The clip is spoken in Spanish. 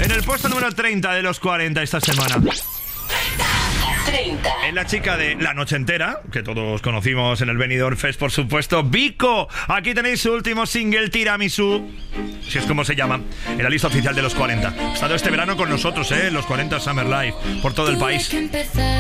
En el puesto número 30 de los 40 esta semana. 30. Es la chica de La Noche Entera, que todos conocimos en el Benidorm Fest, por supuesto. Vico. Aquí tenéis su último single, Tiramisú, si es como se llama, en la lista oficial de los 40. Ha estado este verano con nosotros, los 40 Summer Live, por todo el país.